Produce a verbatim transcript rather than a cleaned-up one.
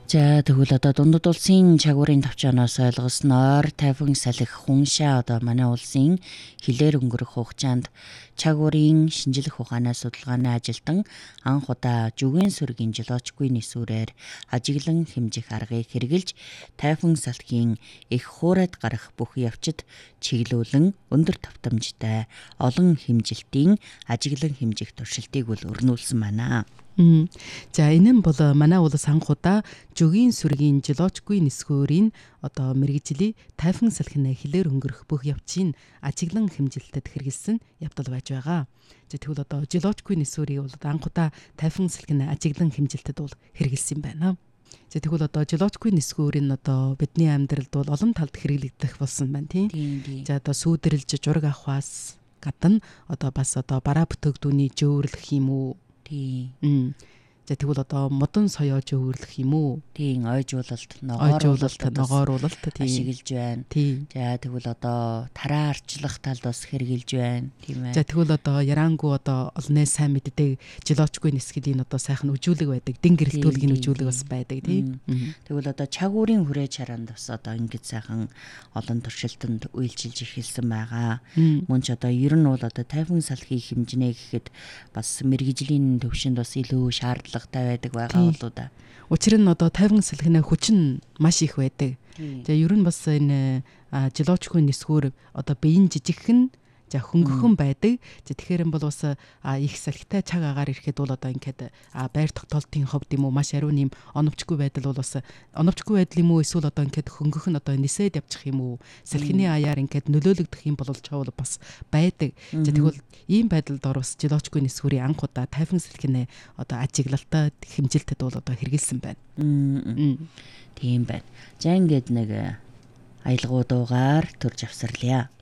За тэгвэл одоо дундад улсын чагуурын товчооноос ойлгосноор тайфун салхи хуншаа одоо манай улсын хилээр өнгөрөх хугацаанд чагуурын шинжлэх ухааны судалгааны ажилтан анх удаа жүгийн сүргийн жолоочгүй нисүрээр ажиглан хэмжих аргыг хэрэгжилж тайфун салхигийн их хуурайд гарах бүх явцад чиглүүлэн өндөр тавтамжтай олон хэмжилтийн ажиглан хэмжих туршилтыг бол өрнүүлсэн байна. За энэ нь бол манай улс анх удаа жүгийн сүргийн жолоочгүй нисхүүрийн одоо мэргэжлийн тайфун салхины хилээр өнгөрөх бүх явцын ажиглан хэмжилтэд хэрэгэлсэн явдал байж байгаа. За тэгвэл одоо жолоочгүй нисхүүрийг бол анх удаа тайфун салхины ажиглан хэмжилтэд бол хэрэгэлсэн юм байна. За тэгвэл одоо жолоочгүй нисхүүр нь одоо бидний амьдралд бол олон талд хэрэглэгдэх болсон байна тийм. За одоо сүйдэрэлж жураг авахаас гадна одоо бас одоо бараа бүтээгдүүний жөөвөрлөх юм уу? Тийм. За тэгвэл одоо модон соёо жөөвөрлөх юм уу? Тийм, ойжуулалт, ногооруулалт, ногооруулалт ашиглаж байна. За тэгвэл одоо тараа арчлах талд бас хэрэгжилж байна. Тийм ээ. За тэгвэл одоо яраангу одоо олноо сайн мэддэг жолоочгүй нисгэлийн одоо сайхан үжүүлэг байдаг. Дэн гэрэлтүүлгийн үжүүлэг бас байдаг тийм. Тэгвэл одоо чагуурын хүрээ чаранд бас одоо ингэж сайхан олон туршилтанд үйлчилж эхэлсэн байгаа. Мөн ч одоо ер нь бол одоо тайфун салхи хэмжнэ гэхэд бас мэргэжлийн төвшөнд бас илүү шаардлага байдаг байгаа болоо да. Учир нь одоо тайван салхины хүч нь маш их байдаг. За ер нь бас энэ жолоочгүй нисхүүр одоо биеийн жижигхэн за хөнгөхөн байдаг. За тэгэхээр нь бол бас их салхитай цаг агаар ирэхэд бол одоо ингээд байр тогтоолтын ховд юм уу маш ариун юм оновчгүй байдал бол бас оновчгүй байдал юм уу эсвэл одоо ингээд хөнгөх нь одоо нисээд явчих юм уу салхины аяар ингээд нөлөөлөгдөх юм бол чавал бас байдаг. За тэгвэл ийм байдалд орос жолоочгүй нисхүүрийн анх удаа тайфун салхины одоо ажиглалтад хэмжилтэд бол одоо хэрэгэлсэн байна. Тийм байна. За ингээд нэг аялгуудуугаар төрж авсарлаа.